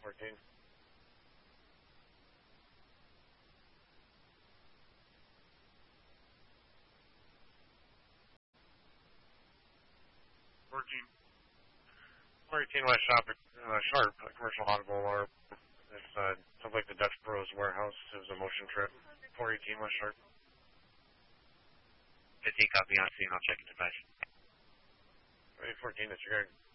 14. 418 West Sharp, commercial audible, or it's sounds like the Dutch Bros warehouse. It was a motion trip. 418 West Sharp. 15 copy on scene. I'll check in device. 814 disregard.